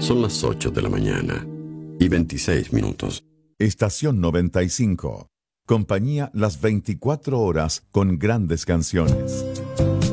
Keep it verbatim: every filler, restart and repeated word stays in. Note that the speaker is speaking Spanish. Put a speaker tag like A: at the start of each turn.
A: Son las ocho de la mañana y veintiséis minutos.
B: Estación noventa y cinco. Compañía las veinticuatro horas con grandes canciones.